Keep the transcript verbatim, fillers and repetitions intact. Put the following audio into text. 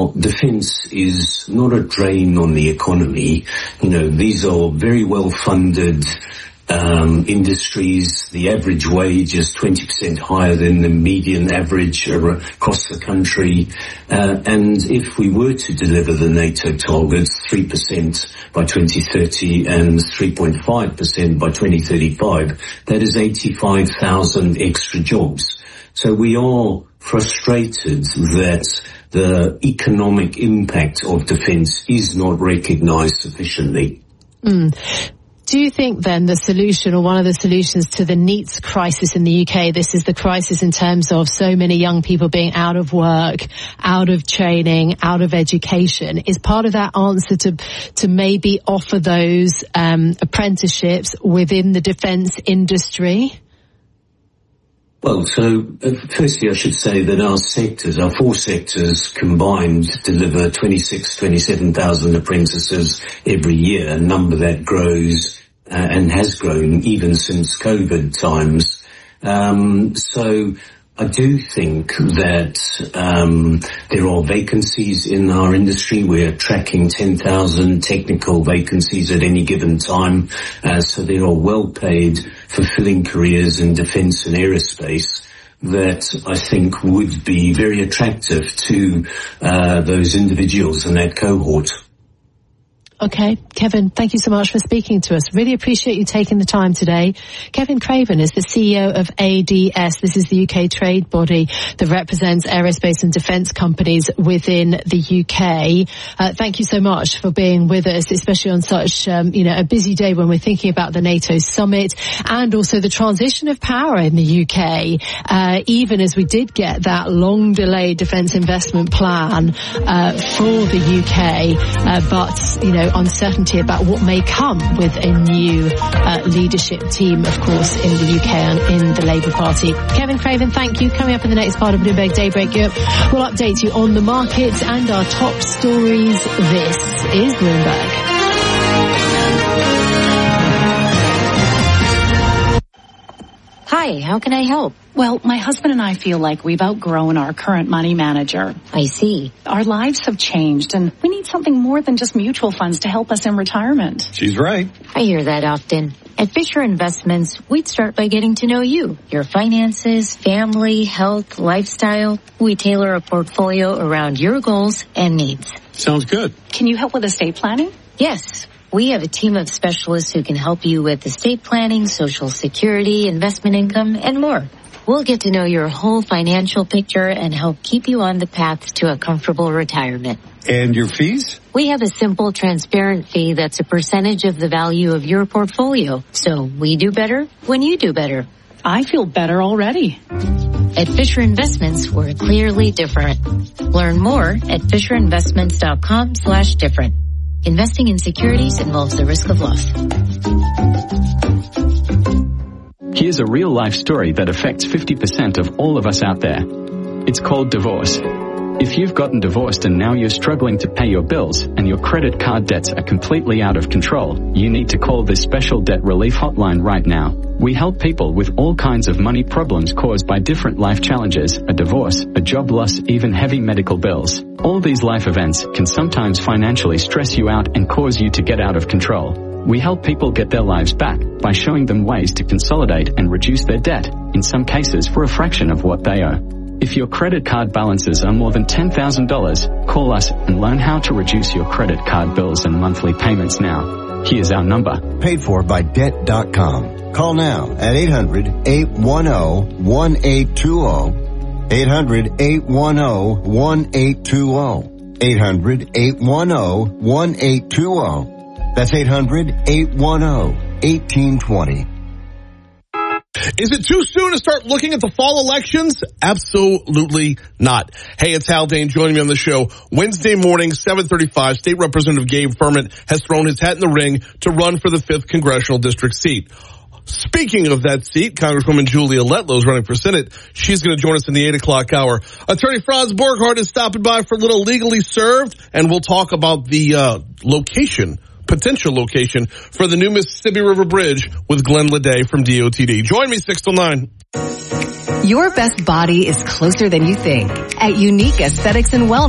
Now, defence is not a drain on the economy. You know, these are very well funded Um, industries. The average wage is twenty percent higher than the median average across the country. Uh, and if we were to deliver the NATO targets, three percent by twenty thirty and three point five percent by twenty thirty-five, that is eighty-five thousand extra jobs. So we are frustrated that the economic impact of defence is not recognised sufficiently. Mm. Do you think then the solution, or one of the solutions to the NEETs crisis in the U K, this is the crisis in terms of so many young people being out of work, out of training, out of education, is part of that answer to to maybe offer those um, apprenticeships within the defence industry? Well, so uh, firstly I should say that our sectors, our four sectors combined deliver twenty-six, twenty-seven thousand apprentices every year, a number that grows uh, and has grown even since COVID times. Um, so I do think that um, there are vacancies in our industry. We're tracking ten thousand technical vacancies at any given time. Uh, so there are well-paid, fulfilling careers in defence and aerospace that I think would be very attractive to uh, those individuals in that cohort. Okay, Kevin, thank you so much for speaking to us. Really appreciate you taking the time today. Kevin Craven is the C E O of A D S. This is the U K trade body that represents aerospace and defence companies within the U K. Uh, thank you so much for being with us, especially on such, um, you know, a busy day when we're thinking about the NATO summit and also the transition of power in the U K. Uh, even as we did get that long delayed defence investment plan uh, for the U K, uh, but, you know, uncertainty about what may come with a new uh, leadership team, of course, in the U K and in the Labour Party. Kevin Craven, thank you. Coming up in the next part of Bloomberg Daybreak Europe, we'll update you on the markets and our top stories. This is Bloomberg. Hi, how can I help? Well, my husband and I feel like we've outgrown our current money manager. I see. Our lives have changed, and we need something more than just mutual funds to help us in retirement. She's right. I hear that often. At Fisher Investments, we'd start by getting to know you, your finances, family, health, lifestyle. We tailor a portfolio around your goals and needs. Sounds good. Can you help with estate planning? Yes. We have a team of specialists who can help you with estate planning, Social Security, investment income, and more. We'll get to know your whole financial picture and help keep you on the path to a comfortable retirement. And your fees? We have a simple, transparent fee that's a percentage of the value of your portfolio. So we do better when you do better. I feel better already. At Fisher Investments, we're clearly different. Learn more at fisherinvestments.com slash different. Investing in securities involves the risk of loss. Here's a real-life story that affects fifty percent of all of us out there. It's called divorce. If you've gotten divorced and now you're struggling to pay your bills and your credit card debts are completely out of control, you need to call this special debt relief hotline right now. We help people with all kinds of money problems caused by different life challenges, a divorce, a job loss, even heavy medical bills. All these life events can sometimes financially stress you out and cause you to get out of control. We help people get their lives back by showing them ways to consolidate and reduce their debt, in some cases for a fraction of what they owe. If your credit card balances are more than ten thousand dollars, call us and learn how to reduce your credit card bills and monthly payments now. Here's our number. Paid for by debt dot com. Call now at eight hundred, eight one zero, one eight two zero. eight hundred, eight one zero, one eight two zero. eight hundred, eight one zero, one eight two zero. That's eight hundred, eight one zero, one eight two zero. Is it too soon to start looking at the fall elections? Absolutely not. Hey, it's Hal Dane joining me on the show. Wednesday morning, seven thirty-five, State Representative Gabe Furman has thrown his hat in the ring to run for the fifth Congressional District seat. Speaking of that seat, Congresswoman Julia Letlow is running for Senate. She's going to join us in the eight o'clock hour. Attorney Franz Borghardt is stopping by for a little Legally Served, and we'll talk about the uh, location potential location for the new Mississippi River Bridge with Glenn Leday from D O T D. Join me six till nine. Your best body is closer than you think at Unique Aesthetics and Wellness.